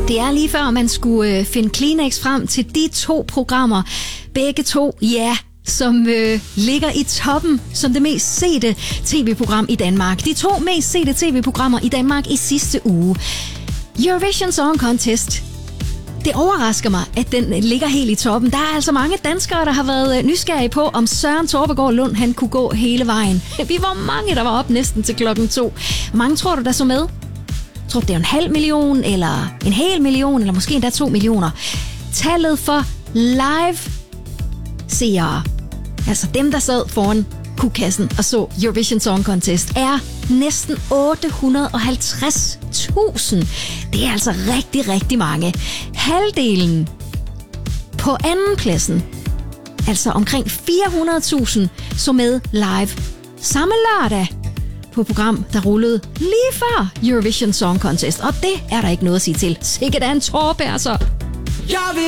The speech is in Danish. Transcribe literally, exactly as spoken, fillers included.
Det er lige før, man skulle øh, finde Kleenex frem til de to programmer. Begge to, ja, som øh, ligger i toppen som det mest sete tv-program i Danmark. De to mest sete tv-programmer i Danmark i sidste uge. Eurovision Song Contest. Det overrasker mig, at den ligger helt i toppen. Der er altså mange danskere, der har været nysgerrige på, om Søren Torpegaard Lund han kunne gå hele vejen. Vi var mange, der var op næsten til klokken to. Hvor mange tror du, der så med? Tror du, det er en halv million, eller en hel million, eller måske endda to millioner? Tallet for live-seere, altså dem, der sad foran kugkassen og så Eurovision Song Contest, er næsten otte hundrede og halvtreds tusind. Det er altså rigtig, rigtig mange. Halvdelen på andenpladsen, altså omkring fire hundrede tusind, så med live samme lørdag på program, der rullede lige før Eurovision Song Contest. Og det er der ikke noget at sige til. Sikkert er en tårpærser.